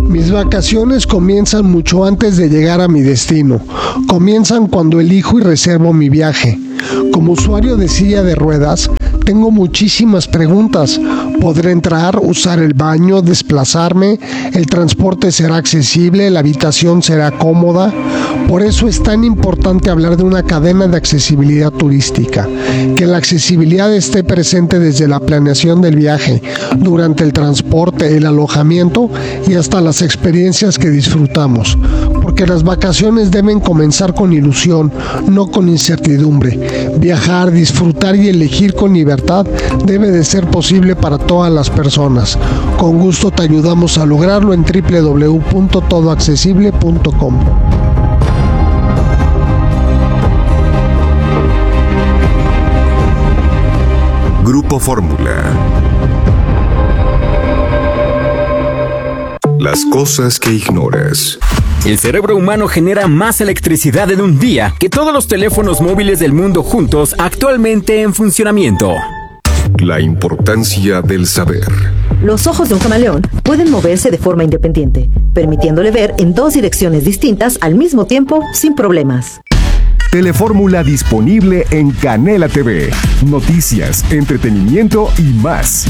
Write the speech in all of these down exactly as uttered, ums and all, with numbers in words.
Mis vacaciones comienzan mucho antes de llegar a mi destino. Comienzan cuando elijo y reservo mi viaje. Como usuario de silla de ruedas, tengo muchísimas preguntas. ¿Podré entrar, usar el baño, desplazarme? ¿El transporte será accesible? ¿La habitación será cómoda? Por eso es tan importante hablar de una cadena de accesibilidad turística. Que la accesibilidad esté presente desde la planeación del viaje, durante el transporte, el alojamiento y hasta las experiencias que disfrutamos. Porque las vacaciones deben comenzar con ilusión, no con incertidumbre. Viajar, disfrutar y elegir con libertad debe de ser posible para todas las personas. Con gusto te ayudamos a lograrlo en doble u doble u doble u punto todo accesible punto com. Grupo Fórmula. Las cosas que ignoras. El cerebro humano genera más electricidad en un día que todos los teléfonos móviles del mundo juntos actualmente en funcionamiento. La importancia del saber. Los ojos de un camaleón pueden moverse de forma independiente, permitiéndole ver en dos direcciones distintas al mismo tiempo sin problemas. Telefórmula disponible en Canela T V. Noticias, entretenimiento y más.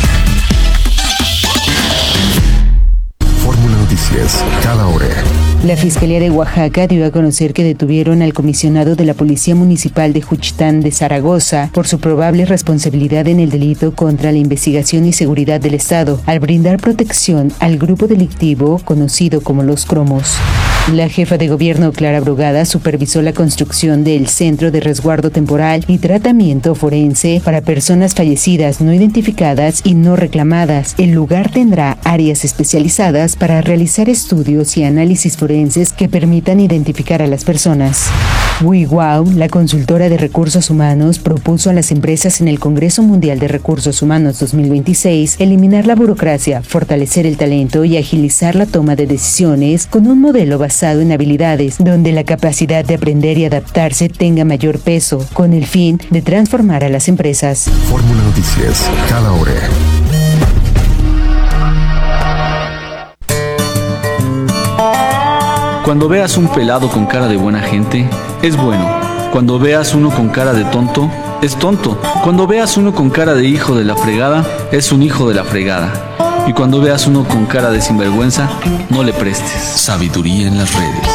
Fórmula Noticias, cada hora. La Fiscalía de Oaxaca dio a conocer que detuvieron al comisionado de la Policía Municipal de Juchitán de Zaragoza por su probable responsabilidad en el delito contra la investigación y seguridad del Estado, al brindar protección al grupo delictivo conocido como Los Cromos. La jefa de gobierno, Clara Brugada, supervisó la construcción del Centro de Resguardo Temporal y Tratamiento Forense para personas fallecidas no identificadas y no reclamadas. El lugar tendrá áreas especializadas para realizar estudios y análisis forenses que permitan identificar a las personas. WeWow, la consultora de recursos humanos, propuso a las empresas en el Congreso Mundial de Recursos Humanos dos mil veintiséis eliminar la burocracia, fortalecer el talento y agilizar la toma de decisiones con un modelo basado en habilidades, donde la capacidad de aprender y adaptarse tenga mayor peso, con el fin de transformar a las empresas. Fórmula Noticias, cada hora. Cuando veas un pelado con cara de buena gente, es bueno. Cuando veas uno con cara de tonto, es tonto. Cuando veas uno con cara de hijo de la fregada, es un hijo de la fregada. Y cuando veas uno con cara de sinvergüenza, no le prestes. Sabiduría en las redes.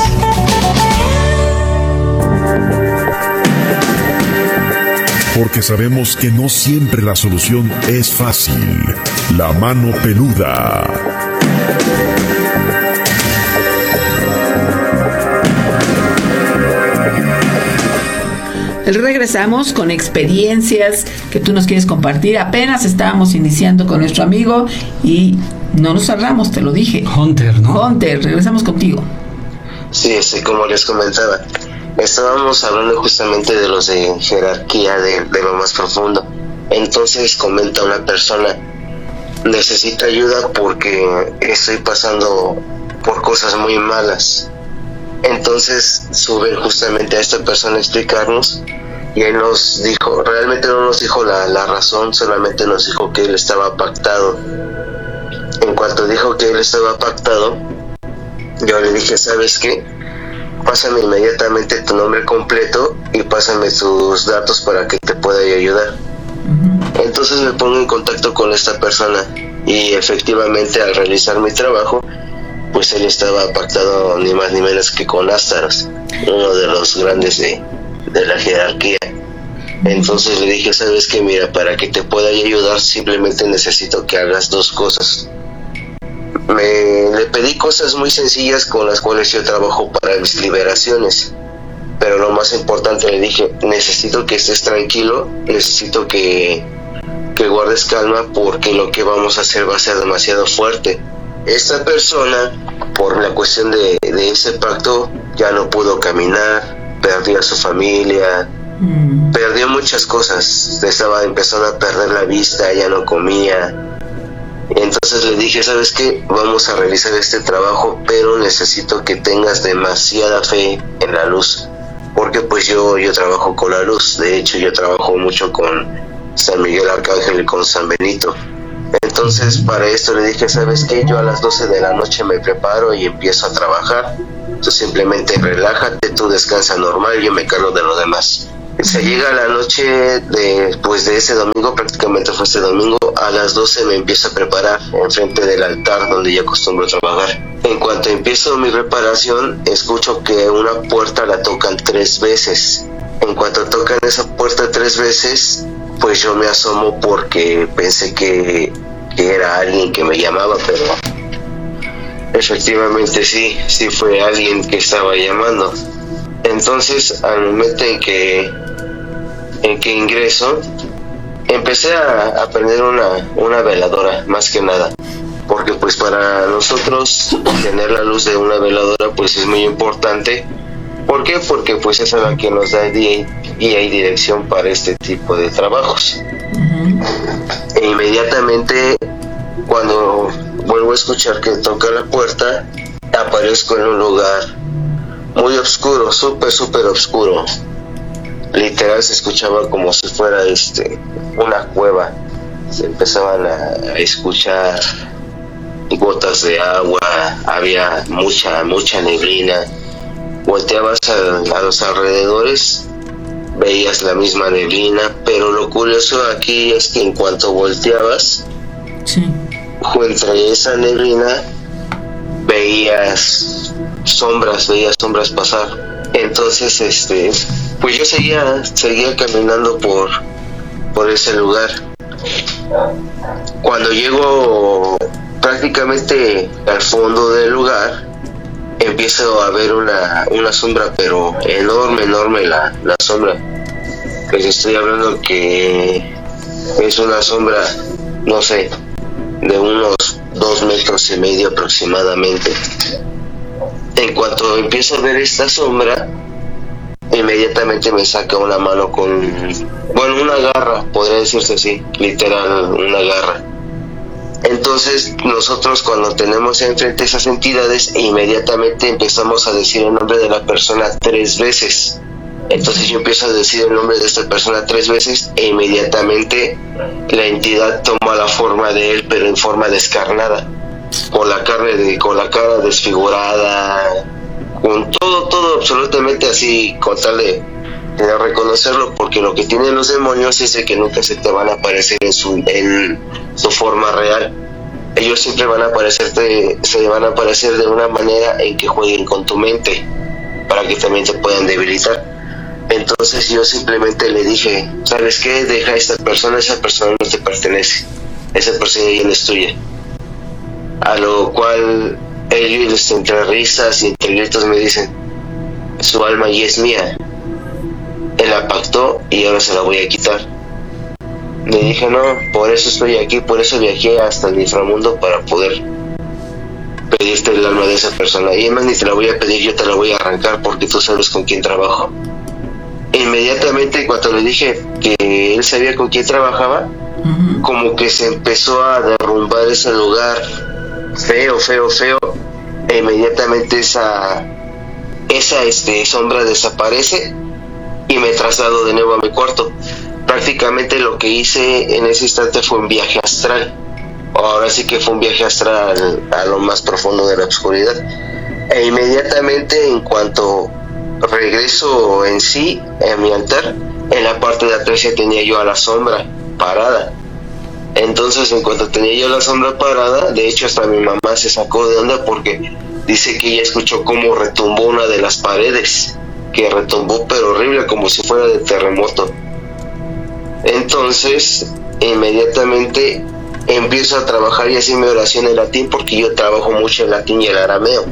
Porque sabemos que no siempre la solución es fácil. La mano peluda. Regresamos con experiencias que tú nos quieres compartir. Apenas estábamos iniciando con nuestro amigo y no nos cerramos, te lo dije. Hunter, ¿no? Hunter, regresamos contigo. Sí, sí, como les comentaba, estábamos hablando justamente de los de jerarquía, de, de lo más profundo. Entonces comenta una persona, necesita ayuda porque estoy pasando por cosas muy malas. Entonces suben justamente a esta persona a explicarnos y él nos dijo, realmente no nos dijo la, la razón, solamente nos dijo que él estaba pactado. En cuanto dijo que él estaba pactado, yo le dije, ¿sabes qué? Pásame inmediatamente tu nombre completo y pásame tus datos para que te pueda ayudar. Entonces me pongo en contacto con esta persona y efectivamente al realizar mi trabajo, pues él estaba pactado ni más ni menos que con Ástaros, uno de los grandes de, de la jerarquía. Entonces le dije, ¿sabes qué? Mira, para que te pueda ayudar simplemente necesito que hagas dos cosas. Me, le pedí cosas muy sencillas con las cuales yo trabajo para mis liberaciones, pero lo más importante le dije, necesito que estés tranquilo, necesito que, que guardes calma porque lo que vamos a hacer va a ser demasiado fuerte. Esta persona, por la cuestión de, de ese pacto, ya no pudo caminar, perdió a su familia, mm. perdió muchas cosas, estaba empezando a perder la vista, ya no comía. Entonces le dije, ¿sabes qué? Vamos a realizar este trabajo, pero necesito que tengas demasiada fe en la luz, porque pues yo, yo trabajo con la luz, de hecho yo trabajo mucho con San Miguel Arcángel y con San Benito. Entonces para esto le dije, ¿sabes qué? Yo a las doce de la noche me preparo y empiezo a trabajar. Tú simplemente relájate, tú descansa normal, yo me cargo de lo demás. Se llega la noche de, pues de ese domingo, prácticamente fue ese domingo, a las doce me empiezo a preparar enfrente del altar donde yo acostumbro trabajar. En cuanto empiezo mi preparación, escucho que una puerta la tocan tres veces. En cuanto tocan esa puerta tres veces, pues yo me asomo porque pensé que, que era alguien que me llamaba, pero efectivamente sí, sí fue alguien que estaba llamando. Entonces, al momento en que en que ingreso, empecé a, a prender una, una veladora, más que nada, porque pues para nosotros tener la luz de una veladora pues es muy importante. ¿Por qué? Porque pues esa es la que nos da guía y dirección para este tipo de trabajos. Uh-huh. E inmediatamente, cuando vuelvo a escuchar que toca la puerta, aparezco en un lugar muy oscuro, súper, súper oscuro. Literal se escuchaba como si fuera este una cueva. Se empezaban a, a escuchar gotas de agua, había mucha, mucha neblina. Volteabas a, a los alrededores, veías la misma neblina, pero lo curioso aquí es que en cuanto volteabas, sí, entre esa neblina veías sombras, veías sombras pasar. Entonces, este, pues yo seguía, seguía caminando por, por ese lugar. Cuando llego prácticamente al fondo del lugar, empiezo a ver una, una sombra, pero enorme, enorme la, la sombra. Les estoy hablando que es una sombra, no sé, de unos dos metros y medio aproximadamente. En cuanto empiezo a ver esta sombra, inmediatamente me saca una mano con, bueno, una garra, podría decirse así, literal, una garra. Entonces nosotros cuando tenemos enfrente esas entidades, inmediatamente empezamos a decir el nombre de la persona tres veces. Entonces yo empiezo a decir el nombre de esta persona tres veces e inmediatamente la entidad toma la forma de él, pero en forma descarnada, con la carne de, con la cara desfigurada, con todo, todo absolutamente así, con tal de, de reconocerlo, porque lo que tienen los demonios es de que nunca se te van a aparecer en su, en su forma real. Ellos siempre van a aparecerte, se van a aparecer de una manera en que jueguen con tu mente, para que también te puedan debilitar. Entonces yo simplemente le dije, ¿sabes qué? Deja a esta persona, esa persona no te pertenece, esa persona ya no es tuya. A lo cual ellos entre risas y entre gritos me dicen, su alma ya es mía, él la pactó y ahora se la voy a quitar. Le dije, no, por eso estoy aquí, por eso viajé hasta el inframundo para poder pedirte el alma de esa persona. Y además ni te la voy a pedir, yo te la voy a arrancar porque tú sabes con quién trabajo. Inmediatamente cuando le dije que él sabía con quién trabajaba, uh-huh, como que se empezó a derrumbar ese lugar feo, feo, feo, e inmediatamente esa esa este sombra desaparece y me traslado de nuevo a mi cuarto. Prácticamente lo que hice en ese instante fue un viaje astral. Ahora sí que fue un viaje astral a lo más profundo de la oscuridad. E inmediatamente en cuanto regreso en sí, en mi altar, en la parte de atrás ya tenía yo a la sombra parada. Entonces en cuanto tenía yo la sombra parada, de hecho hasta mi mamá se sacó de onda porque dice que ella escuchó cómo retumbó una de las paredes, que retumbó pero horrible, como si fuera de terremoto. Entonces inmediatamente empiezo a trabajar y así mi oración en latín, porque yo trabajo mucho en latín y el arameo.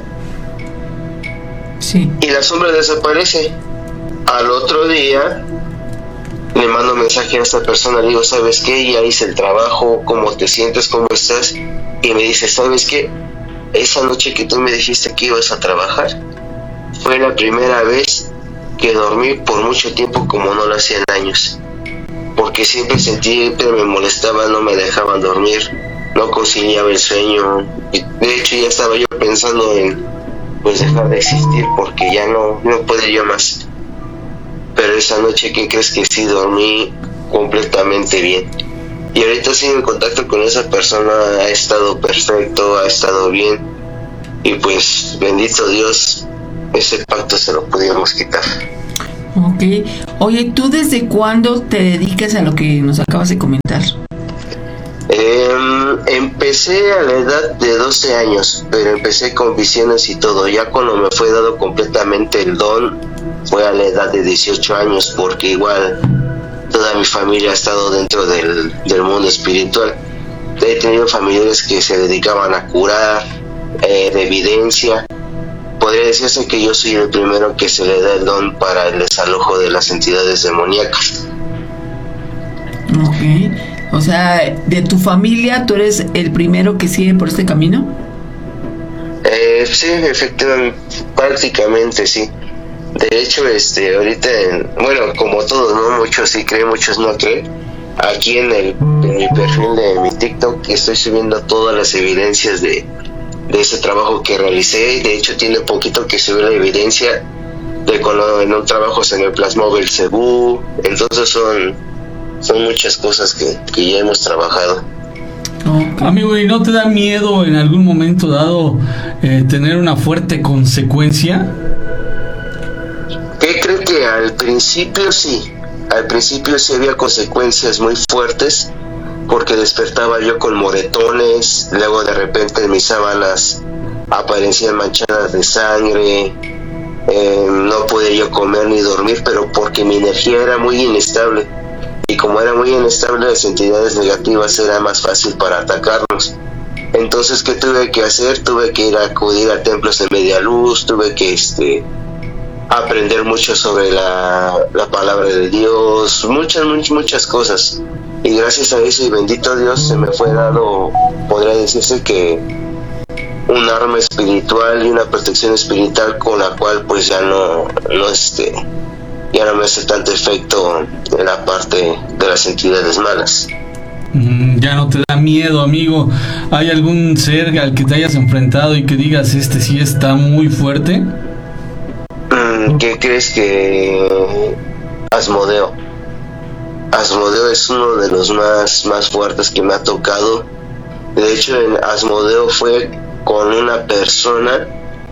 Sí. Y la sombra desaparece. Al otro día le mando mensaje a esta persona, le digo, ¿sabes qué? Ya hice el trabajo, ¿cómo te sientes? ¿Cómo estás? Y me dice, ¿sabes qué? Esa noche que tú me dijiste que ibas a trabajar fue la primera vez que dormí por mucho tiempo como no lo hacía en años, porque siempre sentí, pero me molestaba, no me dejaban dormir, no conciliaba el sueño. De hecho ya estaba yo pensando en pues dejar de existir porque ya no, no podía yo más. Pero esa noche, ¿qué crees? Que sí dormí completamente bien. Y ahorita sigo en contacto con esa persona, ha estado perfecto, ha estado bien. Y pues, bendito Dios, ese pacto se lo pudimos quitar. Ok. Oye, ¿tú desde cuándo te dedicas a lo que nos acabas de comentar? Eh, empecé a la edad de doce años, pero empecé con visiones y todo. Ya cuando me fue dado completamente el don, fue a la edad de dieciocho años, porque igual toda mi familia ha estado dentro del, del mundo espiritual. He tenido familiares que se dedicaban a curar, eh, de evidencia. Podría decirse que yo soy el primero que se le da el don para el desalojo de las entidades demoníacas. Ok. O sea, de tu familia, ¿tú eres el primero que sigue por este camino? Eh, sí, efectivamente, prácticamente sí. De hecho, este, ahorita, en, bueno, como todos, ¿no? Muchos sí creen, muchos no creen. Aquí en, el, en mi perfil de mi TikTok estoy subiendo todas las evidencias de, de ese trabajo que realicé. De hecho, tiene poquito que subí la evidencia de cuando en un trabajo se me plasmó Belcebú. Entonces son... Son muchas cosas que, que ya hemos trabajado. Okay. Amigo, ¿y no te da miedo en algún momento dado eh, tener una fuerte consecuencia? ¿Qué creo que al principio sí? Al principio sí había consecuencias muy fuertes, porque despertaba yo con moretones, luego de repente mis sábanas aparecían manchadas de sangre, eh, no podía yo comer ni dormir, pero porque mi energía era muy inestable. Y como era muy inestable, las entidades negativas era más fácil para atacarnos. Entonces, ¿qué tuve que hacer? Tuve que ir a acudir a templos de media luz, tuve que este, aprender mucho sobre la, la palabra de Dios, muchas, muchas, muchas cosas. Y gracias a eso, y bendito Dios, se me fue dado, podría decirse que un arma espiritual y una protección espiritual con la cual pues ya no, no este... ya no me hace tanto efecto en la parte de las entidades malas. Mm, ya no te da miedo, amigo. ¿Hay algún ser al que te hayas enfrentado y que digas, este sí está muy fuerte? Mm, ¿Qué crees? Que Asmodeo. Asmodeo es uno de los más, más fuertes que me ha tocado. De hecho, en Asmodeo fue con una persona,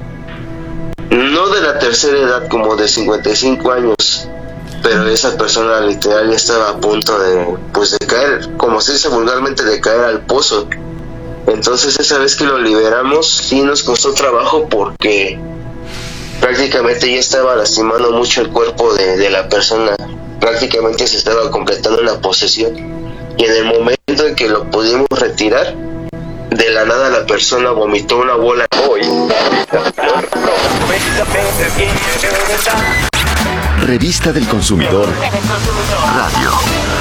no de la tercera edad, como de cincuenta y cinco años, pero esa persona literal ya estaba a punto de, pues de caer, como se dice vulgarmente, de caer al pozo. Entonces esa vez que lo liberamos, sí nos costó trabajo porque prácticamente ya estaba lastimando mucho el cuerpo de, de la persona, prácticamente se estaba completando la posesión, y en el momento en que lo pudimos retirar, de la nada la persona vomitó una bola. Hoy Revista del Consumidor Radio.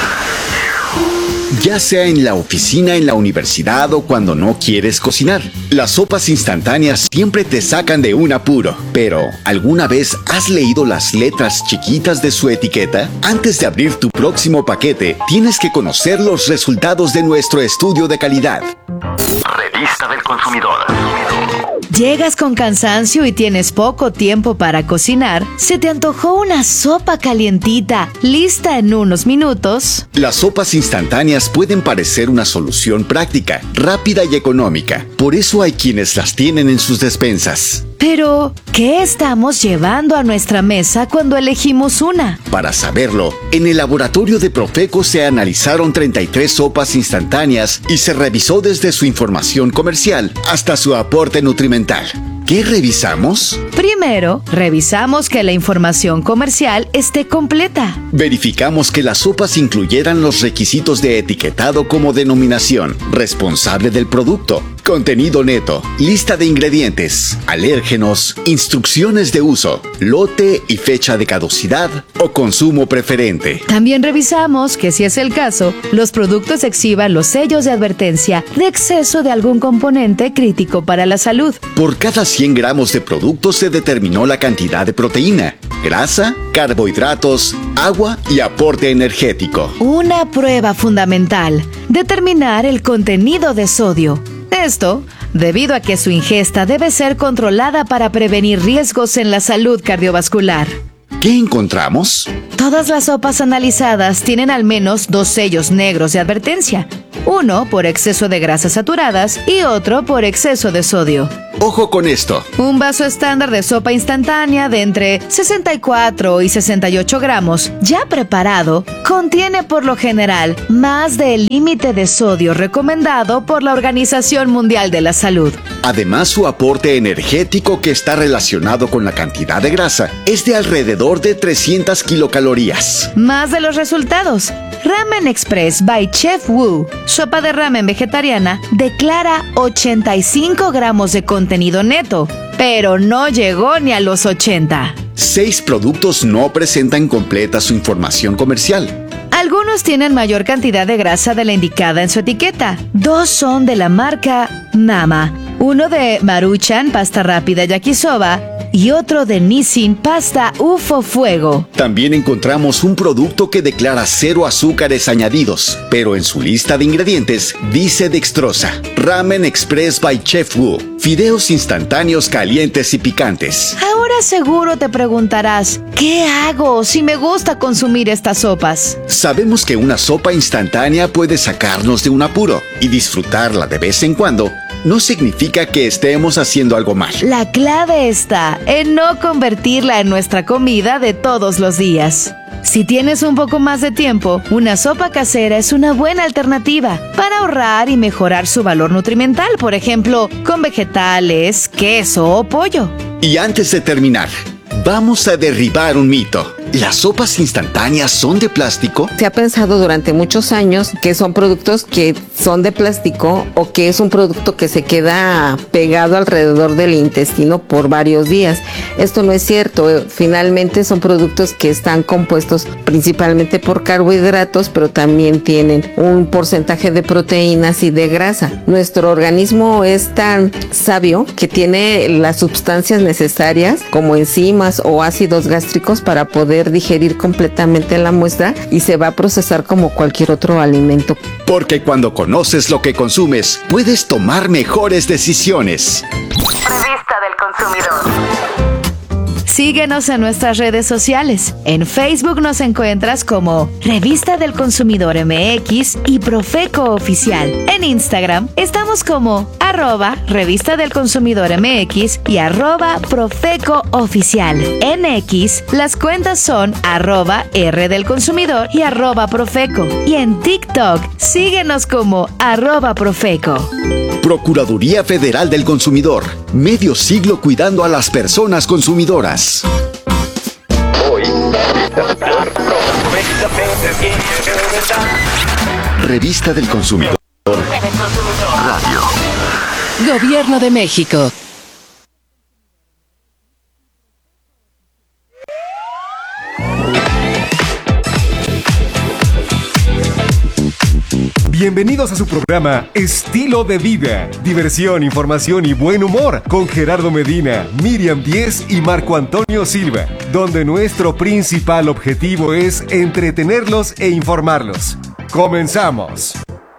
Ya sea en la oficina, en la universidad o cuando no quieres cocinar, las sopas instantáneas siempre te sacan de un apuro. Pero, ¿alguna vez has leído las letras chiquitas de su etiqueta? Antes de abrir tu próximo paquete, tienes que conocer los resultados de nuestro estudio de calidad. Revista del Consumidor. Llegas con cansancio y tienes poco tiempo para cocinar. ¿Se te antojó una sopa calientita, lista en unos minutos? Las sopas instantáneas pueden parecer una solución práctica, rápida y económica. Por eso hay quienes las tienen en sus despensas. Pero, ¿qué estamos llevando a nuestra mesa cuando elegimos una? Para saberlo, en el laboratorio de Profeco se analizaron treinta y tres sopas instantáneas y se revisó desde su información comercial hasta su aporte nutrimental. ¿Qué revisamos? Primero, revisamos que la información comercial esté completa. Verificamos que las sopas incluyeran los requisitos de etiquetado como denominación, responsable del producto, contenido neto, lista de ingredientes, alérgenos, instrucciones de uso, lote y fecha de caducidad o consumo preferente. También revisamos que, si es el caso, los productos exhiban los sellos de advertencia de exceso de algún componente crítico para la salud. Por cada cien gramos de producto se determinó la cantidad de proteína, grasa, carbohidratos, agua y aporte energético. Una prueba fundamental: determinar el contenido de sodio. Esto, debido a que su ingesta debe ser controlada para prevenir riesgos en la salud cardiovascular. ¿Qué encontramos? Todas las sopas analizadas tienen al menos dos sellos negros de advertencia. Uno por exceso de grasas saturadas y otro por exceso de sodio. Ojo con esto. Un vaso estándar de sopa instantánea de entre sesenta y cuatro y sesenta y ocho gramos, ya preparado, contiene por lo general más del límite de sodio recomendado por la Organización Mundial de la Salud. Además, su aporte energético, que está relacionado con la cantidad de grasa, es de alrededor de trescientas kilocalorías. Más de los resultados. Ramen Express by Chef Wu, sopa de ramen vegetariana, declara ochenta y cinco gramos de contenido neto, pero no llegó ni a los ochenta. Seis productos no presentan completa su información comercial. Algunos tienen mayor cantidad de grasa de la indicada en su etiqueta. Dos son de la marca Mama, uno de Maruchan pasta rápida yakisoba y otro de Nissin pasta U F O Fuego. También encontramos un producto que declara cero azúcares añadidos, pero en su lista de ingredientes dice dextrosa. Ramen Express by Chef Wu, fideos instantáneos calientes y picantes. Ahora seguro te preguntarás, ¿qué hago si me gusta consumir estas sopas? Sabemos que una sopa instantánea puede sacarnos de un apuro, y disfrutarla de vez en cuando no significa que estemos haciendo algo mal. La clave está en no convertirla en nuestra comida de todos los días. Si tienes un poco más de tiempo, una sopa casera es una buena alternativa para ahorrar y mejorar su valor nutrimental, por ejemplo, con vegetales, queso o pollo. Y antes de terminar, vamos a derribar un mito. ¿Las sopas instantáneas son de plástico? Se ha pensado durante muchos años que son productos que son de plástico o que es un producto que se queda pegado alrededor del intestino por varios días. Esto no es cierto. Finalmente son productos que están compuestos principalmente por carbohidratos, pero también tienen un porcentaje de proteínas y de grasa. Nuestro organismo es tan sabio que tiene las sustancias necesarias como enzimas o ácidos gástricos para poder digerir completamente la muestra y se va a procesar como cualquier otro alimento. Porque cuando conoces lo que consumes, puedes tomar mejores decisiones. Revista del Consumidor. Síguenos en nuestras redes sociales. En Facebook nos encuentras como Revista del Consumidor M X y Profeco Oficial. En Instagram estamos como arroba Revista del Consumidor M X y arroba Profeco Oficial. En X las cuentas son arroba R del Consumidor y arroba Profeco. Y en TikTok síguenos como arroba Profeco. Procuraduría Federal del Consumidor. Medio siglo cuidando a las personas consumidoras. Hoy, Revista del Consumidor. Radio. Gobierno de México. Bienvenidos a su programa Estilo de Vida, diversión, información y buen humor con Gerardo Medina, Miriam Díez y Marco Antonio Silva, donde nuestro principal objetivo es entretenerlos e informarlos. ¡Comenzamos!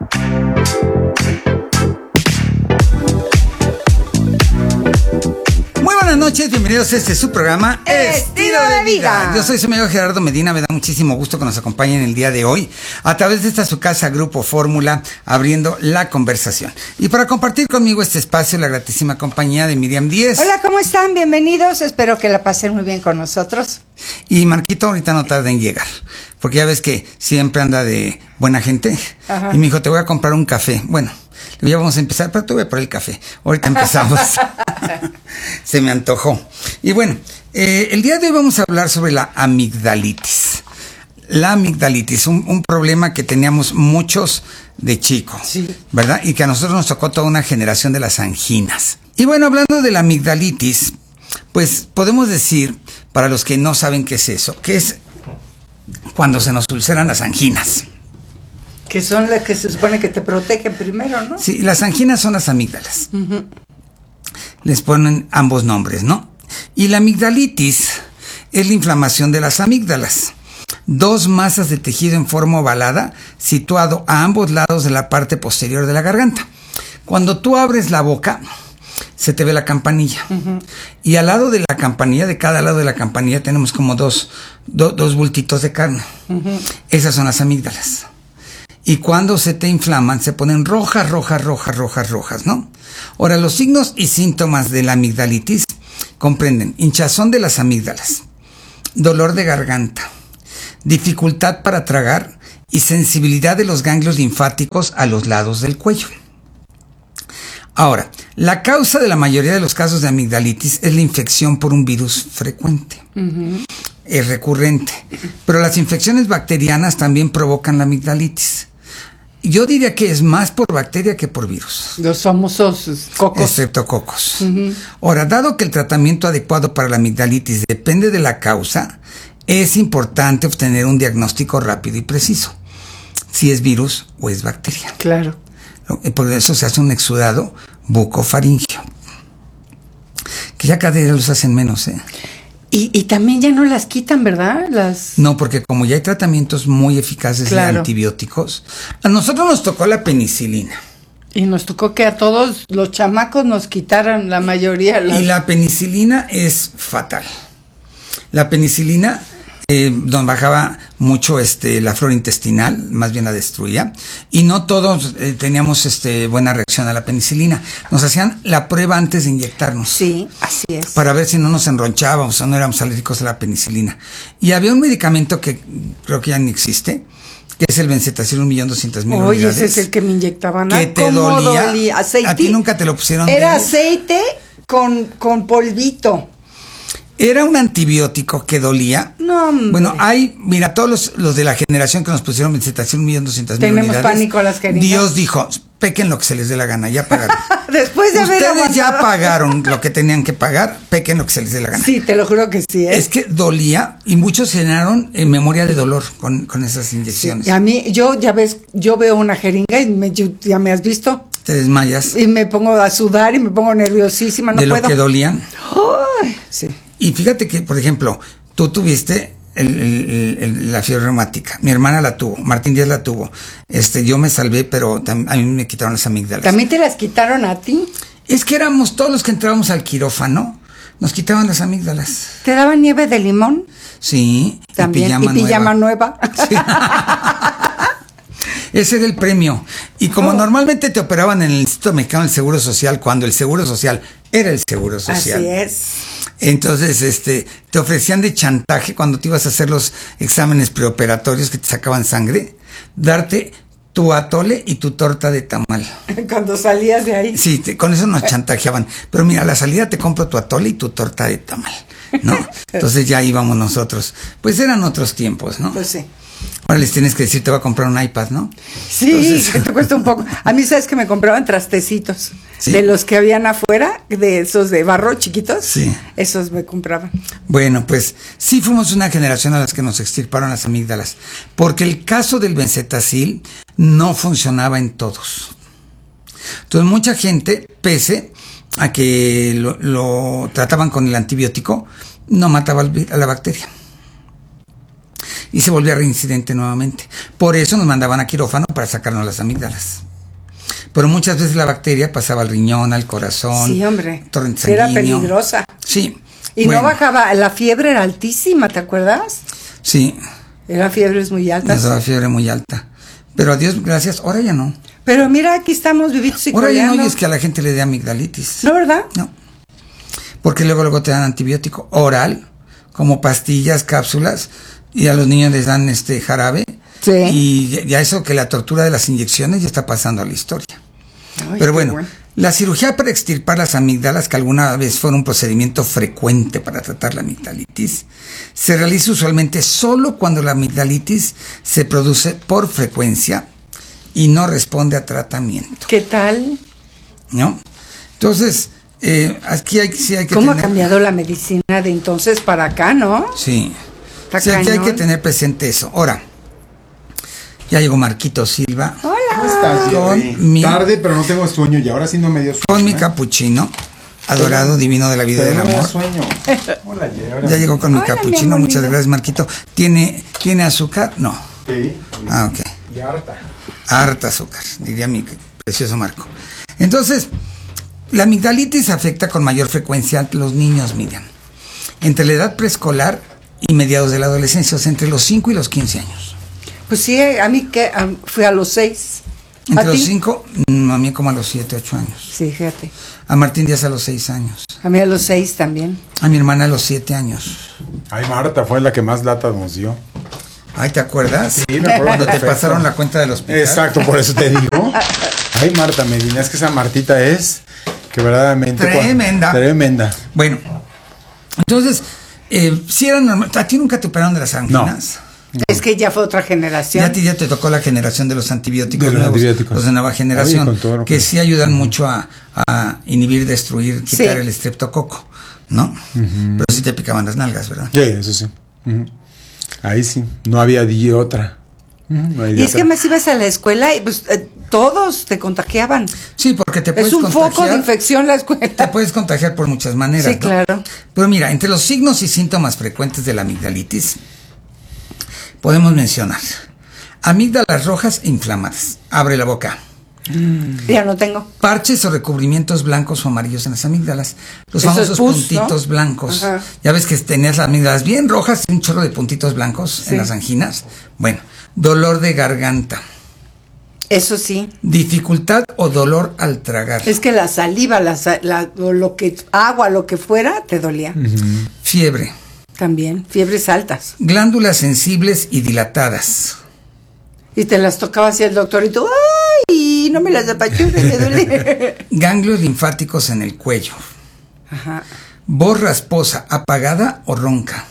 Buenas noches, bienvenidos a este su programa Estilo de Vida. Yo soy su amigo Gerardo Medina, me da muchísimo gusto que nos acompañen el día de hoy a través de esta su casa Grupo Fórmula, abriendo la conversación. Y para compartir conmigo este espacio, la gratísima compañía de Miriam Díez. Hola, ¿cómo están? Bienvenidos, espero que la pasen muy bien con nosotros. Y Marquito ahorita no tarda en llegar, porque ya ves que siempre anda de buena gente. Ajá. Y me dijo, te voy a comprar un café. Bueno, ya vamos a empezar, pero tuve por el café. Ahorita empezamos. Se me antojó. Y bueno, eh, el día de hoy vamos a hablar sobre la amigdalitis. La amigdalitis, un, un problema que teníamos muchos de chicos, sí, ¿verdad? Y que a nosotros nos tocó toda una generación de las anginas. Y bueno, hablando de la amigdalitis, pues podemos decir, para los que no saben qué es eso, que es cuando se nos ulceran las anginas. Que son las que se supone que te protegen primero, ¿no? Sí, las anginas son las amígdalas. Uh-huh. Les ponen ambos nombres, ¿no? Y la amigdalitis es la inflamación de las amígdalas. Dos masas de tejido en forma ovalada situado a ambos lados de la parte posterior de la garganta. Cuando tú abres la boca, se te ve la campanilla. Uh-huh. Y al lado de la campanilla, de cada lado de la campanilla, tenemos como dos, do, dos bultitos de carne. Uh-huh. Esas son las amígdalas. Y cuando se te inflaman, se ponen rojas, rojas, rojas, rojas, rojas, ¿no? Ahora, los signos y síntomas de la amigdalitis comprenden hinchazón de las amígdalas, dolor de garganta, dificultad para tragar y sensibilidad de los ganglios linfáticos a los lados del cuello. Ahora, la causa de la mayoría de los casos de amigdalitis es la infección por un virus frecuente. Uh-huh. Es recurrente. Pero las infecciones bacterianas también provocan la amigdalitis. Yo diría que es más por bacteria que por virus. Los famosos cocos. Excepto cocos. Uh-huh. Ahora, dado que el tratamiento adecuado para la amigdalitis depende de la causa, es importante obtener un diagnóstico rápido y preciso. Si es virus o es bacteria. Claro. Por eso se hace un exudado bucofaringeo. Que ya cada día los hacen menos, ¿eh? Y, y también ya no las quitan, ¿verdad? Las... No, porque como ya hay tratamientos muy eficaces claro. de antibióticos, a nosotros nos tocó la penicilina. Y nos tocó que a todos los chamacos nos quitaran la mayoría. Las... Y la penicilina es fatal. La penicilina eh, nos bajaba mucho este, la flora intestinal, más bien la destruía. Y no todos eh, teníamos este, buena reacción a la penicilina. Nos hacían la prueba antes de inyectarnos. Sí, así es. Para ver si no nos enronchábamos o no éramos alérgicos a la penicilina. Y había un medicamento que creo que ya ni existe, que es el Benzetacil, un millón doscientas mil unidades. Oye, ese es el que me inyectaban. Que te dolía. dolía. Aceite. A ti nunca te lo pusieron. Era aceite con, con polvito. Era un antibiótico que dolía. No, hombre. Bueno, hay, mira, todos los, los de la generación que nos pusieron Benzetacil, un millón doscientas mil unidades. Tenemos pánico a las jeringas. Dios dijo, pequen lo que se les dé la gana, ya pagaron. Después de haber Ustedes aguantado. ya pagaron lo que tenían que pagar, pequen lo que se les dé la gana. Sí, te lo juro que sí. ¿eh? Es que dolía y muchos llenaron en memoria de dolor con, con esas inyecciones. Sí, a mí, yo ya ves, yo veo una jeringa y me, ya me has visto. Te desmayas. Y me pongo a sudar y me pongo nerviosísima, no de puedo. De lo que dolían. Ay, sí. Y fíjate que, por ejemplo, tú tuviste el, el, el, la fiebre reumática. Mi hermana la tuvo, Martín Díaz la tuvo. Este, yo me salvé, pero tam, a mí me quitaron las amígdalas. ¿También te las quitaron a ti? Es que éramos todos los que entrábamos al quirófano, nos quitaban las amígdalas. ¿Te daban nieve de limón? Sí. También. Y pijama, ¿Y pijama nueva. nueva? Sí. Ese era el premio. Y como oh. normalmente te operaban en el Instituto Mexicano del Seguro Social, cuando el Seguro Social era el Seguro Social. Así es. Entonces, este, te ofrecían de chantaje cuando te ibas a hacer los exámenes preoperatorios que te sacaban sangre, darte tu atole y tu torta de tamal. Cuando salías de ahí. Sí, te, con eso nos chantajeaban. Pero mira, a la salida te compro tu atole y tu torta de tamal, ¿no? Entonces ya íbamos nosotros. Pues eran otros tiempos, ¿no? Pues sí. Ahora les tienes que decir, te voy a comprar un iPad, ¿no? Sí, entonces, que te cuesta un poco. A mí, ¿sabes que me compraban trastecitos? ¿Sí? De los que habían afuera, de esos de barro chiquitos. Sí. Esos me compraban. Bueno, pues sí fuimos una generación a las que nos extirparon las amígdalas, porque el caso del Benzetacil no funcionaba en todos. Entonces mucha gente, pese a que lo, lo trataban con el antibiótico, no mataba a la bacteria. Y se volvía reincidente nuevamente. Por eso nos mandaban a quirófano para sacarnos las amígdalas. Pero muchas veces la bacteria pasaba al riñón, al corazón. Sí, hombre. Torrente sanguíneo. Era peligrosa. Sí. Y bueno. No bajaba, la fiebre era altísima, ¿te acuerdas? Sí. Era fiebres muy altas. Nos daba fiebre muy alta. Pero a Dios gracias, ahora ya no. Pero mira, aquí estamos vivitos y ahora ya no oyes que a la gente le dé amigdalitis. ¿No, verdad? No. Porque luego luego te dan antibiótico oral, como pastillas, cápsulas, y a los niños les dan este jarabe. Sí. Y ya eso que la tortura de las inyecciones ya está pasando a la historia. Ay, pero bueno, bueno, la cirugía para extirpar las amígdalas, que alguna vez fue un procedimiento frecuente para tratar la amigdalitis, se realiza usualmente solo cuando la amigdalitis se produce por frecuencia y no responde a tratamiento. ¿Qué tal? ¿No? Entonces, eh, aquí hay, sí hay que ¿Cómo tener... ha cambiado la medicina de entonces para acá, no? Sí. Sí, aquí hay que tener presente eso. Ahora, ya llegó Marquito Silva. Hola. ¿Cómo estás, con mi, tarde, pero no tengo sueño y ahora sí no me dio sueño. Con mi ¿eh? capuchino, adorado, divino de la vida y del no amor. Me da sueño. Hola, ya llegó con mi Hola, capuchino, mi muchas gracias, Marquito. ¿Tiene, ¿Tiene azúcar? No. Sí. Ah, ok. Y harta. Harta azúcar, diría mi precioso Marco. Entonces, La amigdalitis afecta con mayor frecuencia a los niños, Miriam, entre la edad preescolar y mediados de la adolescencia, o sea, entre los cinco y los quince años. Pues sí, a mí que fui a los seis. Entre ¿A los ti? cinco, no, a mí como a los siete, ocho años. Sí, fíjate. A Martín Díaz a los seis años. A mí a los seis también. A mi hermana a los siete años. Ay, Marta fue la que más lata nos dio. Ay, ¿te acuerdas? Sí, me acuerdo. Cuando te perfecto. pasaron la cuenta del hospital. Exacto, por eso te digo. Ay, Marta Medina, es que esa Martita es que verdaderamente... Tremenda. Tremenda. Bueno, entonces, eh, si era normal, ¿a ti nunca te operaron de las anginas? No. Es que ya fue otra generación. Ya a ti ya te tocó la generación de los antibióticos De los nuevos, antibióticos. los de nueva generación, Oye, con todo lo que que- sí ayudan mucho a, a inhibir, destruir, quitar Sí. el estreptococo, ¿no? Pero sí te picaban las nalgas, ¿verdad? Sí, eso sí. Ujú. Ahí sí, no había de otra. Ujú, no hay de Y es que otra. más ibas a la escuela y pues eh, todos te contagiaban. Sí, porque te puedes Es un contagiar. foco de infección la escuela. Te puedes contagiar por muchas maneras. Sí, ¿no? claro. Pero mira, entre los signos y síntomas frecuentes de la amigdalitis, podemos mencionar amígdalas rojas e inflamadas. Abre la boca. Ya no tengo. Parches o recubrimientos blancos o amarillos en las amígdalas. Los Eso es famosos pus, puntitos ¿no? blancos. Ajá. Ya ves que tenías las amígdalas bien rojas y un chorro de puntitos blancos Sí. en las anginas. Bueno, dolor de garganta. Eso sí. Dificultad o dolor al tragar. Es que la saliva, la, sa- la- o lo que agua, lo que fuera, te dolía. Fiebre. También, fiebres altas. Glándulas sensibles y dilatadas. Y te las tocaba así el doctor y tú, ¡ay! No me las apachurres, me duele. Ganglios linfáticos en el cuello. Ajá. Voz rasposa, apagada o ronca.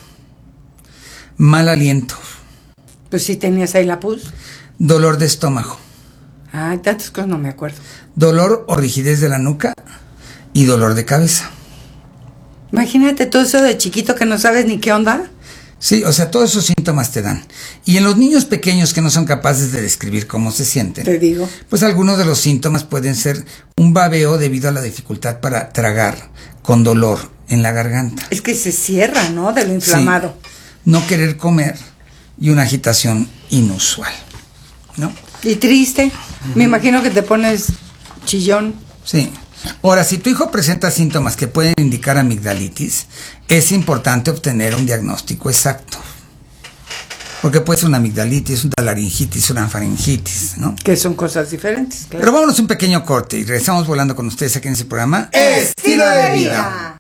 Mal aliento. Pues sí tenías ahí la pus. Dolor de estómago. Ay, tantas cosas no me acuerdo. Dolor o rigidez de la nuca. Y dolor de cabeza. Imagínate todo eso de chiquito que no sabes ni qué onda. Sí, o sea, todos esos síntomas te dan. Y en los niños pequeños que no son capaces de describir cómo se sienten, Te digo. pues algunos de los síntomas pueden ser un babeo debido a la dificultad para tragar con dolor en la garganta. Es que se cierra, ¿no? De lo inflamado. Sí. No querer comer y una agitación inusual, ¿no? Y triste. Me imagino que te pones chillón. Sí. Ahora, si tu hijo presenta síntomas que pueden indicar amigdalitis, es importante obtener un diagnóstico exacto. Porque puede ser una amigdalitis, una laringitis, una faringitis, ¿no? Que son cosas diferentes. Claro. Pero vámonos un pequeño corte y regresamos volando con ustedes aquí en ese programa. Estilo de vida.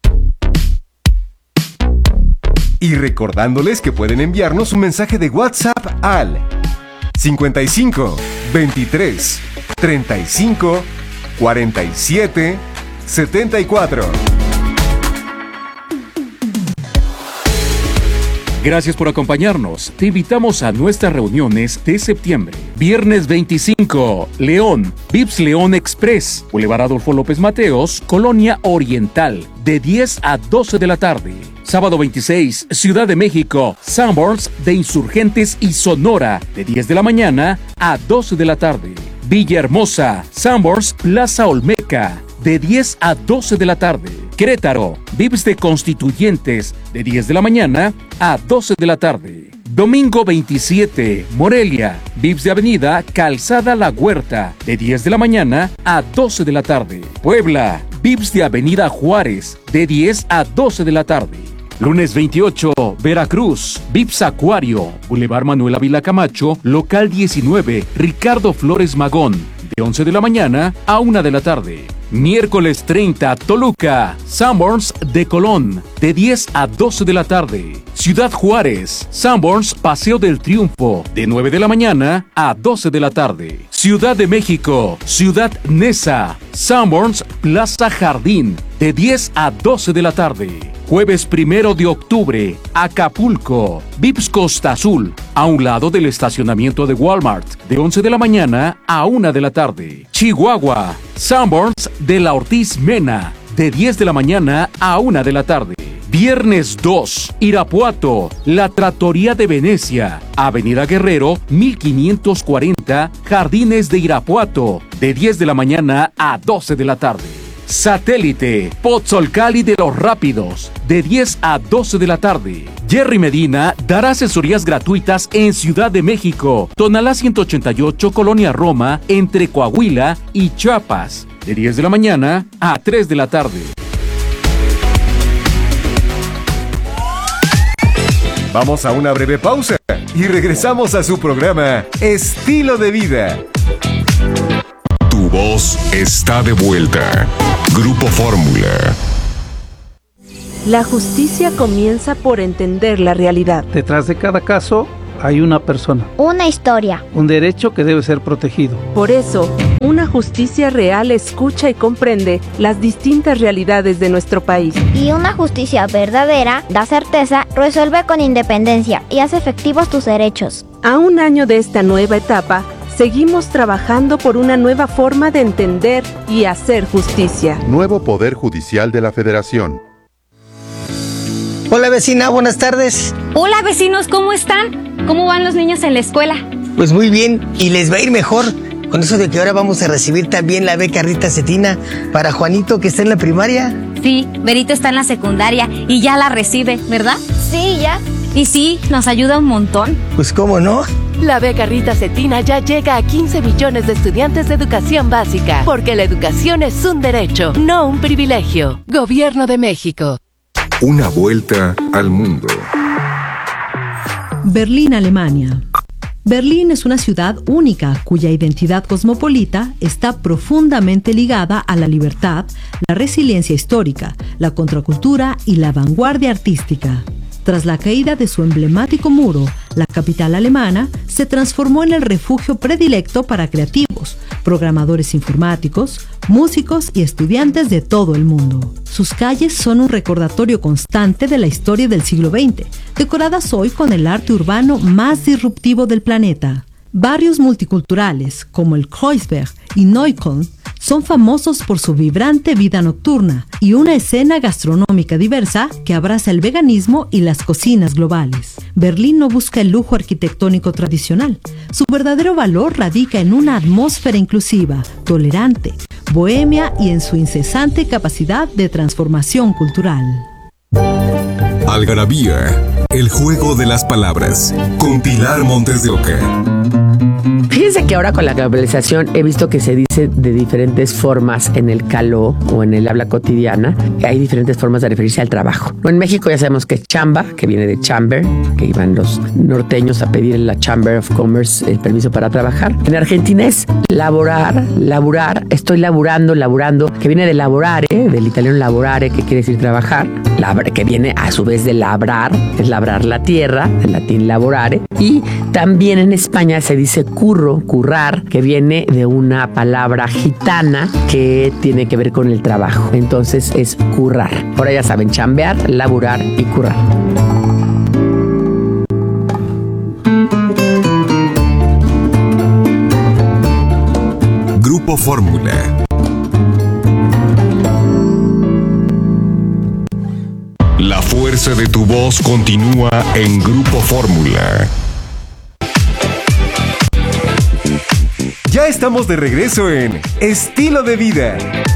Y recordándoles que pueden enviarnos un mensaje de WhatsApp al cincuenta y cinco, veintitrés, treinta y cinco, cuarenta y siete, setenta y cuatro. Gracias por acompañarnos. Te invitamos a nuestras reuniones de septiembre. Viernes veinticinco, León, Vips León Express, Boulevard Adolfo López Mateos, Colonia Oriental, de diez a doce de la tarde. Sábado veintiséis, Ciudad de México, Sanborns de Insurgentes y Sonora, de diez de la mañana a doce de la tarde. Villahermosa, Sanborns Plaza Olmeca, de diez a doce de la tarde. Querétaro, Vips de Constituyentes, de diez de la mañana a doce de la tarde. Domingo veintisiete, Morelia, Vips de Avenida Calzada La Huerta, de diez de la mañana a doce de la tarde. Puebla, Vips de Avenida Juárez, de diez a doce de la tarde. Lunes veintiocho, Veracruz, Vips Acuario, Boulevard Manuel Ávila Camacho, local diecinueve, Ricardo Flores Magón, de once de la mañana a una de la tarde. Miércoles treinta, Toluca, Sanborns de Colón, de diez a doce de la tarde. Ciudad Juárez, Sanborns Paseo del Triunfo, de nueve de la mañana a doce de la tarde. Ciudad de México, Ciudad Neza, Sanborns Plaza Jardín, de diez a doce de la tarde. Jueves primero de octubre, Acapulco, Vips Costa Azul, a un lado del estacionamiento de Walmart, de once de la mañana a una de la tarde. Chihuahua, Sanborns de la Ortiz Mena, de diez de la mañana a una de la tarde. Viernes dos, Irapuato, La Trattoria de Venecia, Avenida Guerrero, mil quinientos cuarenta, Jardines de Irapuato, de diez de la mañana a doce de la tarde. Satélite, Pozzolcali de los Rápidos, de diez a doce de la tarde. Jerry Medina dará asesorías gratuitas en Ciudad de México, Tonalá ciento ochenta y ocho, Colonia Roma, entre Coahuila y Chiapas. de diez de la mañana a tres de la tarde. Vamos a una breve pausa y regresamos a su programa Estilo de Vida. Tu voz está de vuelta. Grupo Fórmula. La justicia comienza por entender la realidad. Detrás de cada caso hay una persona. Una historia. Un derecho que debe ser protegido. Por eso, una justicia real escucha y comprende las distintas realidades de nuestro país. Y una justicia verdadera da certeza, resuelve con independencia y hace efectivos tus derechos. A un año de esta nueva etapa, seguimos trabajando por una nueva forma de entender y hacer justicia. Nuevo Poder Judicial de la Federación. Hola vecina, buenas tardes. Hola vecinos, ¿cómo están? ¿Cómo van los niños en la escuela? Pues muy bien, y les va a ir mejor con eso de que ahora vamos a recibir también la beca Rita Cetina para Juanito, que está en la primaria. Sí, Berito está en la secundaria y ya la recibe, ¿verdad? Sí, ya. Y sí, nos ayuda un montón. Pues cómo no. La beca Rita Cetina ya llega a quince millones de estudiantes de educación básica, porque la educación es un derecho, no un privilegio. Gobierno de México. Una vuelta al mundo. Berlín, Alemania. Berlín es una ciudad única cuya identidad cosmopolita está profundamente ligada a la libertad, la resiliencia histórica, la contracultura y la vanguardia artística. Tras la caída de su emblemático muro, la capital alemana se transformó en el refugio predilecto para creativos, programadores informáticos, músicos y estudiantes de todo el mundo. Sus calles son un recordatorio constante de la historia del siglo veinte, decoradas hoy con el arte urbano más disruptivo del planeta. Barrios multiculturales como el Kreuzberg y Neukölln son famosos por su vibrante vida nocturna y una escena gastronómica diversa que abraza el veganismo y las cocinas globales. Berlín no busca el lujo arquitectónico tradicional. Su verdadero valor radica en una atmósfera inclusiva, tolerante, bohemia y en su incesante capacidad de transformación cultural. Algarabía, el juego de las palabras, con Pilar Montes de Oca. Fíjense que ahora con la globalización he visto que se dice de diferentes formas en el caló o en el habla cotidiana. Hay diferentes formas de referirse al trabajo. En México ya sabemos que es chamba, que viene de chamber, que iban los norteños a pedir en la Chamber of Commerce el permiso para trabajar. En Argentina es laborar, laburar, estoy laburando, laburando, que viene de laborare, del italiano laborare, que quiere decir trabajar, labra, que viene a su vez de labrar, es labrar la tierra, en latín laborare. Y también en España se dice curro, currar, que viene de una palabra gitana que tiene que ver con el trabajo. Entonces es currar. Ahora ya saben, chambear, laburar y currar. Grupo Fórmula. La fuerza de tu voz continúa en Grupo Fórmula. Ya estamos de regreso en Estilo de Vida.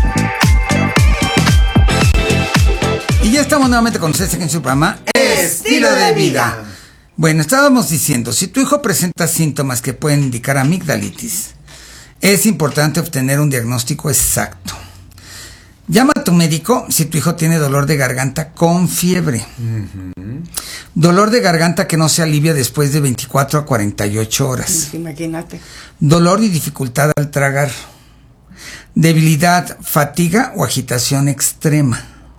Y ya estamos nuevamente con ustedes en su programa Estilo de Vida. Bueno, estábamos diciendo, si tu hijo presenta síntomas que pueden indicar amigdalitis, es importante obtener un diagnóstico exacto. Llama a tu médico si tu hijo tiene dolor de garganta con fiebre. Uh-huh. Dolor de garganta que no se alivia después de veinticuatro a cuarenta y ocho horas. Imagínate. Dolor y dificultad al tragar. Debilidad, fatiga o agitación extrema.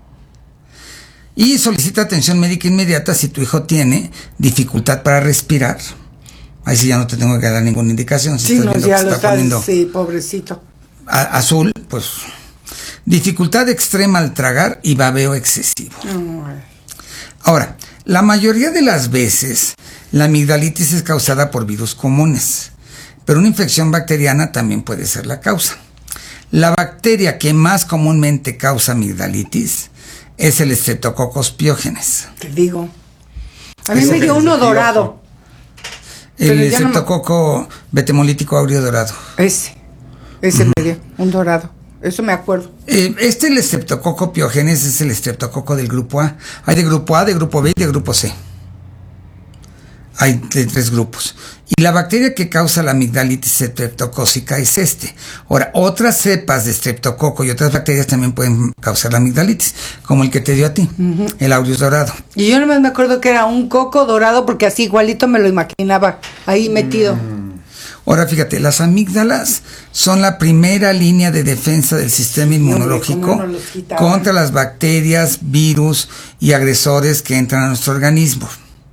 Y solicita atención médica inmediata si tu hijo tiene dificultad para respirar. Ahí sí ya no te tengo que dar ninguna indicación. Si sí, estás no, viendo ya que lo está estás, poniendo sí, pobrecito. a- azul, pues... Dificultad extrema al tragar y babeo excesivo. Ahora, la mayoría de las veces la amigdalitis es causada por virus comunes, pero una infección bacteriana también puede ser la causa. La bacteria que más comúnmente causa amigdalitis es el Streptococcus pyogenes. Te digo. A mí me dio uno dorado. El Streptococo betemolítico áureo dorado. Ese, ese uh-huh. me dio, un dorado. Eso me acuerdo. Eh, este, el Streptococo pyogenes, es el estreptococo del grupo A. Hay de grupo A, de grupo B y de grupo C. Hay de tres grupos. Y la bacteria que causa la amigdalitis streptocócica es este. Ahora, otras cepas de estreptococo y otras bacterias también pueden causar la amigdalitis, como el que te dio a ti, uh-huh. el aureus dorado. Y yo nomás me acuerdo que era un coco dorado porque así igualito me lo imaginaba ahí metido. Mm. Ahora, fíjate, las amígdalas son la primera línea de defensa del sistema inmunológico contra las bacterias, virus y agresores que entran a nuestro organismo.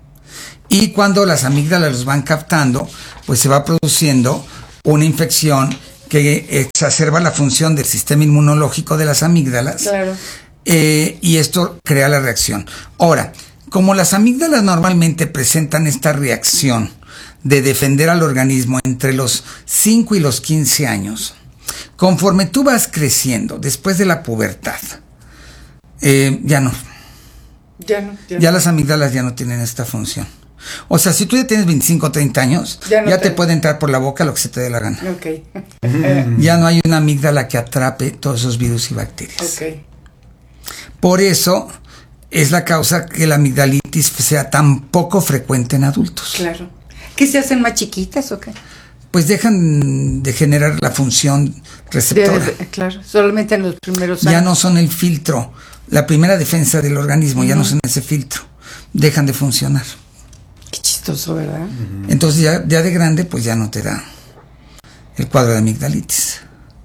Y cuando las amígdalas los van captando, pues se va produciendo una infección que exacerba la función del sistema inmunológico de las amígdalas. Claro. Eh, y esto crea la reacción. Ahora, como las amígdalas normalmente presentan esta reacción de defender al organismo entre los cinco y los quince años, conforme tú vas creciendo, después de la pubertad, eh, ya no. Ya no. Ya, ya no. las amígdalas ya no tienen esta función. O sea, si tú ya tienes veinticinco o treinta años, ya, no ya te... te puede entrar por la boca lo que se te dé la gana. Okay. Ya no hay una amígdala que atrape todos esos virus y bacterias. Okay. Por eso es la causa que la amigdalitis sea tan poco frecuente en adultos. Claro. ¿Qué se hacen más chiquitas o qué? Pues dejan de generar la función receptora. De, de, claro, solamente en los primeros años. Ya no son el filtro, la primera defensa del organismo, uh-huh. ya no son ese filtro. Dejan de funcionar. Qué chistoso, ¿verdad? Uh-huh. Entonces ya, ya de grande pues ya no te da el cuadro de amigdalitis.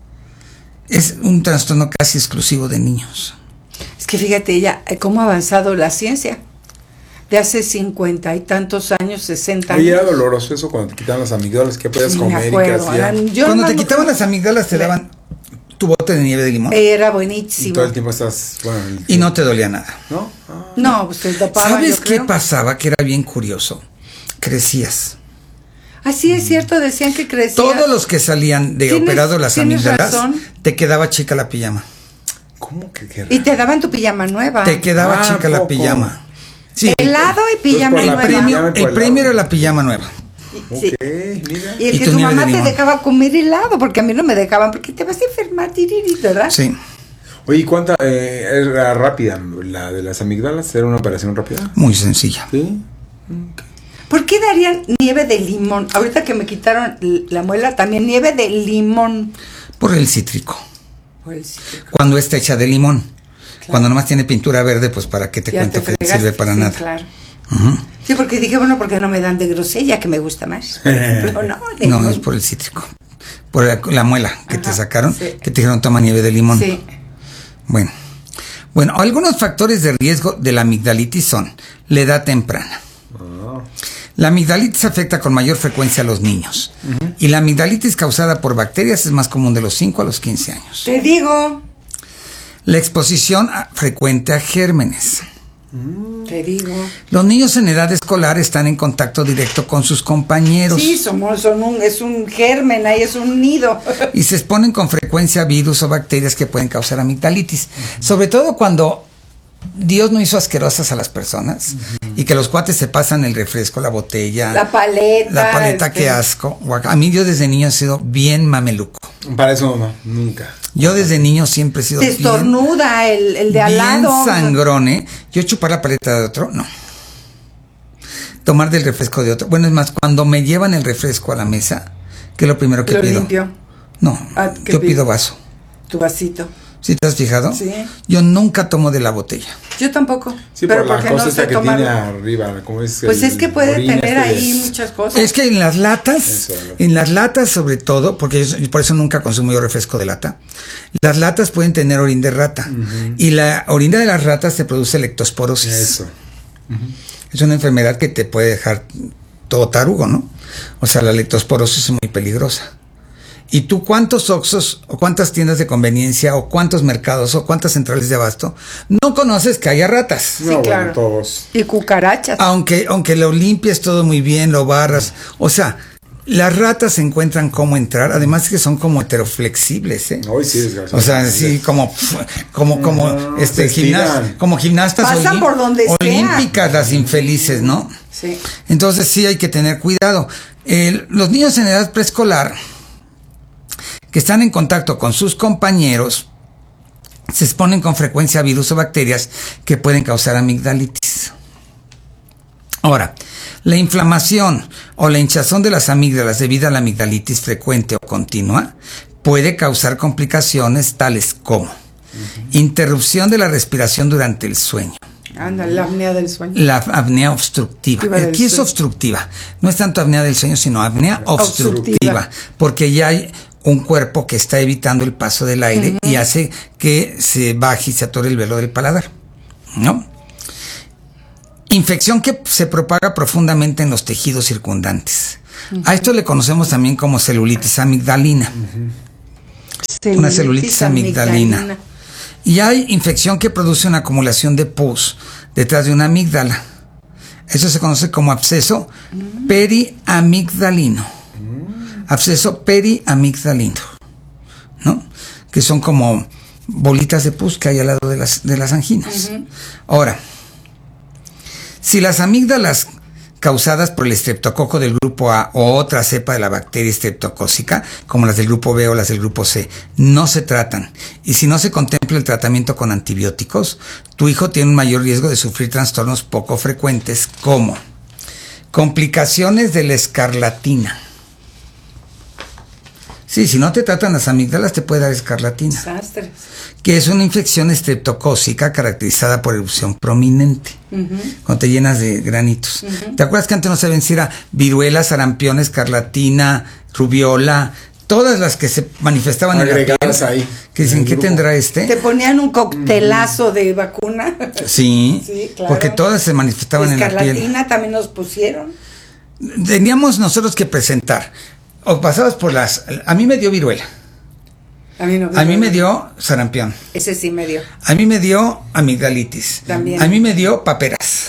Es un trastorno casi exclusivo de niños. Es que fíjate ya cómo ha avanzado la ciencia. De hace cincuenta y tantos años, sesenta años. Oye, era doloroso eso cuando te quitaban las amigdalas, ¿qué podías sí, comer acuerdo, y qué hacían? Yo cuando no te quitaban las amígdalas te daban tu bote de nieve de limón. Era buenísimo. Y todo el tiempo estás... Bueno, el... Y no te dolía nada. ¿No? Ah. No, pues te tapaban. ¿Sabes qué pasaba? Que era bien curioso. Crecías. Así es cierto, decían que crecías. Todos los que salían de operado las amígdalas, razón? Te quedaba chica la pijama. ¿Cómo que qué? Y te daban tu pijama nueva. Te quedaba ah, chica poco. la pijama. Sí. Helado y pijama el nueva. Premio, el premio era la pijama nueva. Sí. Okay, mira. Y el y que tu, tu mamá de te dejaba comer helado, porque a mí no me dejaban, porque te vas a enfermar, tiririto, ¿verdad? Sí. Oye, ¿y cuánta eh, era rápida la de las amígdalas? ¿Era una operación rápida? Muy sencilla. Sí. Okay. ¿Por qué darían nieve de limón? Ahorita que me quitaron la muela, también nieve de limón. Por el cítrico. Por el cítrico. Cuando está hecha de limón. Claro. Cuando nomás tiene pintura verde, pues para qué te ya cuento te que sirve para sí, nada. Claro. Uh-huh. Sí, porque dije, bueno, porque no me dan de grosella, que me gusta más. Pero no, de no, limón. es por el cítrico. Por la, la muela que Ajá, te sacaron, sí. que te dijeron toma nieve de limón. Sí. Bueno. Bueno, algunos factores de riesgo de la amigdalitis son la edad temprana. Oh. La amigdalitis afecta con mayor frecuencia a los niños. Uh-huh. Y la amigdalitis causada por bacterias es más común de los cinco a los quince años. Te digo. La exposición a, frecuente a gérmenes. Te digo. Los niños en edad escolar están en contacto directo con sus compañeros. Sí, somos, son un, es un germen, ahí es un nido. Y se exponen con frecuencia a virus o bacterias que pueden causar amigdalitis. Uh-huh. Sobre todo cuando Dios no hizo asquerosas a las personas uh-huh. y que los cuates se pasan el refresco, la botella, la paleta. La paleta, este... qué asco. A mí yo desde niño he sido bien mameluco. Para eso no, nunca. Yo desde niño siempre he sido te estornuda bien, el, el de al lado. Bien sangrón, ¿eh? Yo chupar la paleta de otro, no. Tomar del refresco de otro. Bueno, es más, cuando me llevan el refresco a la mesa, ¿qué es lo primero que ¿Lo pido? limpio? No, ah, yo pido? pido vaso. Tu vasito. ¿Sí te has fijado? Sí. Yo nunca tomo de la botella. Yo tampoco. Sí, pero por la cosa no esta que tiene arriba, como es pues es que puede tener este ahí es... muchas cosas. Es que en las latas, eso, en las latas sobre todo, porque yo, por eso nunca consumo yo refresco de lata, las latas pueden tener orín de rata. Uh-huh. Y la orina de las ratas te produce lectosporosis. Eso. Uh-huh. Es una enfermedad que te puede dejar todo tarugo, ¿no? O sea, la lectosporosis es muy peligrosa. ¿Y tú cuántos Oxxos o cuántas tiendas de conveniencia o cuántos mercados o cuántas centrales de abasto no conoces que haya ratas? Sí, no, claro. Bueno, todos. Y cucarachas. Aunque, aunque lo limpies todo muy bien, lo barras. O sea, las ratas encuentran cómo entrar, además que son como heteroflexibles, ¿eh? Hoy sí, desgraciadamente. O sea, sí, como, como, como, no, este, gimnas, como gimnastas pasan por donde olímpicas, sea. Las infelices, ¿no? Sí. Entonces sí hay que tener cuidado. Eh, los niños en edad preescolar que están en contacto con sus compañeros se exponen con frecuencia a virus o bacterias que pueden causar amigdalitis. Ahora, La inflamación o la hinchazón de las amígdalas debido a la amigdalitis frecuente o continua puede causar complicaciones tales como uh-huh. interrupción de la respiración durante el sueño. Anda, la apnea del sueño. La apnea obstructiva. Aquí es obstructiva. No es tanto apnea del sueño, sino apnea obstructiva. obstructiva. Porque ya hay un cuerpo que está evitando el paso del aire uh-huh. y hace que se baje y se atore el velo del paladar, ¿no? Infección que se propaga profundamente en los tejidos circundantes. Uh-huh. A esto le conocemos también como celulitis amigdalina. Uh-huh. Celulitis Una celulitis amigdalina. amigdalina. Y hay infección que produce una acumulación de pus detrás de una amígdala. Eso se conoce como absceso uh-huh. periamigdalino. Uh-huh. Absceso periamigdalino, ¿no? Que son como bolitas de pus que hay al lado de las, de las anginas. Uh-huh. Ahora, si las amígdalas causadas por el estreptococo del grupo A o otra cepa de la bacteria estreptocócica, como las del grupo B o las del grupo C, no se tratan, y si no se contempla el tratamiento con antibióticos, tu hijo tiene un mayor riesgo de sufrir trastornos poco frecuentes como complicaciones de la escarlatina. Sí, si no te tratan las amígdalas te puede dar escarlatina. Desastres. Que es una infección estreptocócica caracterizada por erupción prominente. Uh-huh. Cuando te llenas de granitos. Uh-huh. ¿Te acuerdas que antes no sabían si era viruela, sarampión, escarlatina, rubiola? Todas las que se manifestaban agregadas en la piel. Ahí. Que dicen, ¿qué tendrá este? Te ponían un coctelazo uh-huh. de vacuna. Sí, sí, claro. Porque todas se manifestaban en la piel. Escarlatina también nos pusieron. Teníamos nosotros que presentar. O pasabas por las... A mí me dio viruela. A mí no. A mí me dio sarampión. Ese sí me dio. A mí me dio amigdalitis. También. A mí me dio paperas.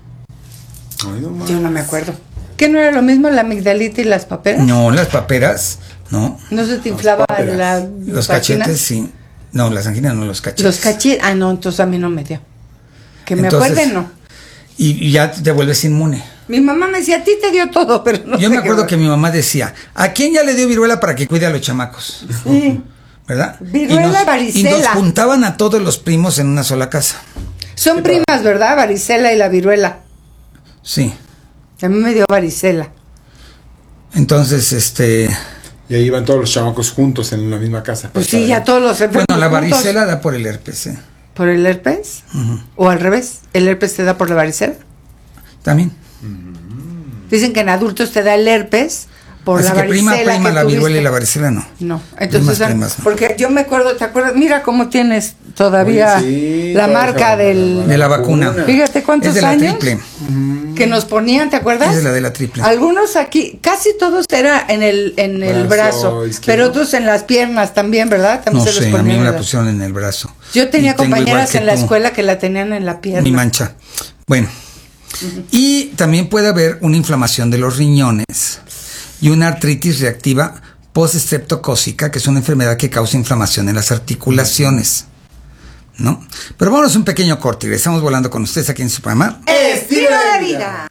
Ay, no, yo no me acuerdo. ¿Qué no era lo mismo la amigdalitis y las paperas? No, las paperas, no. ¿No se te inflaba la Los vagina? Cachetes, sí. No, las anginas no, los cachetes. Los cachetes, ah, no, entonces a mí no me dio. Que me entonces, acuerde, no. Y, y ya te vuelves inmune. Mi mamá me decía, a ti te dio todo, pero no Yo sé me acuerdo que mi mamá decía, ¿a quién ya le dio viruela para que cuide a los chamacos? Sí. ¿Verdad? Viruela, y nos, varicela. Y nos juntaban a todos los primos en una sola casa. Son sí, primas, pero... ¿verdad? Varicela y la viruela. Sí. A mí me dio varicela. Entonces, este... Y ahí iban todos los chamacos juntos en la misma casa. Pues sí, ya todos los enfermos Bueno, la varicela juntos. Da por el herpes, ¿eh? ¿Por el herpes? Uh-huh. ¿O al revés? ¿El herpes te da por la varicela? También. Dicen que en adultos te da el herpes por Así la que varicela. Prima, prima, la viruela y la varicela no. No, entonces, primas, primas, no. Porque yo me acuerdo, ¿te acuerdas? Mira cómo tienes todavía sí, la marca del, de la vacuna. Fíjate cuántos es de la años triple. Que nos ponían, ¿te acuerdas? Es de la de la triple. Algunos aquí, casi todos era en el en el brazo, brazo pero otros en las piernas también, ¿verdad? También no se sé, los a mí me la la... pusieron en el brazo. Yo tenía compañeras en la escuela que la tenían en la pierna. Mi mancha. Bueno. Uh-huh. Y también puede haber una inflamación de los riñones y una artritis reactiva post-estreptocócica, que es una enfermedad que causa inflamación en las articulaciones, ¿no? Pero vámonos un pequeño corte y regresamos volando con ustedes aquí en su programa Estilo de Vida.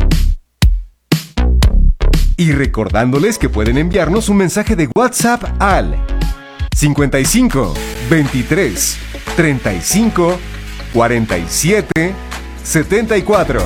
Y recordándoles que pueden enviarnos un mensaje de WhatsApp al cincuenta y cinco, veintitrés, treinta y cinco, cuarenta y siete, setenta y cuatro.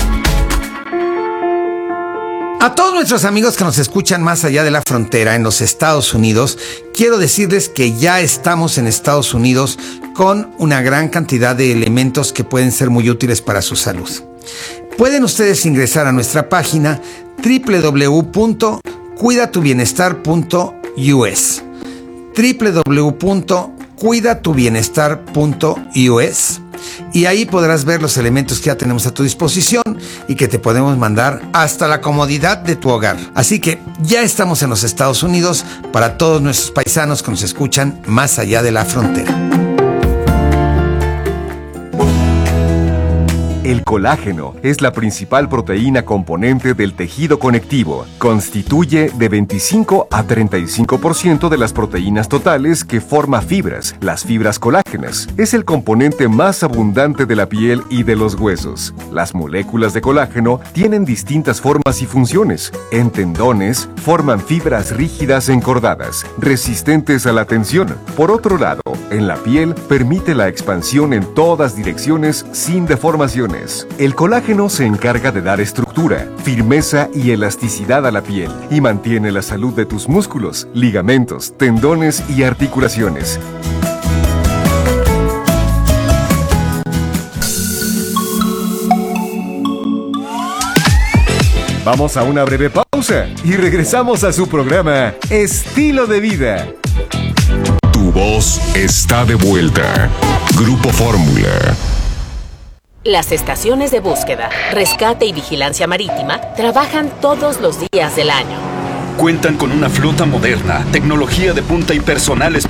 A todos nuestros amigos que nos escuchan más allá de la frontera en los Estados Unidos, quiero decirles que ya estamos en Estados Unidos con una gran cantidad de elementos que pueden ser muy útiles para su salud. Pueden ustedes ingresar a nuestra página doble u doble u doble u punto cuida tu bienestar punto u s doble u doble u doble u punto cuida tu bienestar punto u s y ahí podrás ver los elementos que ya tenemos a tu disposición y que te podemos mandar hasta la comodidad de tu hogar. Así que ya estamos en los Estados Unidos para todos nuestros paisanos que nos escuchan más allá de la frontera. El colágeno es la principal proteína componente del tejido conectivo. Constituye de veinticinco a treinta y cinco por ciento de las proteínas totales que forma fibras, las fibras colágenas. Es el componente más abundante de la piel y de los huesos. Las moléculas de colágeno tienen distintas formas y funciones. En tendones, forman fibras rígidas encordadas, resistentes a la tensión. Por otro lado, en la piel, permite la expansión en todas direcciones sin deformaciones. tendones. El colágeno se encarga de dar estructura, firmeza y elasticidad a la piel y mantiene la salud de tus músculos, ligamentos, tendones y articulaciones. Vamos a una breve pausa y regresamos a su programa Estilo de Vida. Tu voz está de vuelta. Grupo Fórmula. Las estaciones de búsqueda, rescate y vigilancia marítima trabajan todos los días del año. Cuentan con una flota moderna, tecnología de punta y personal especializado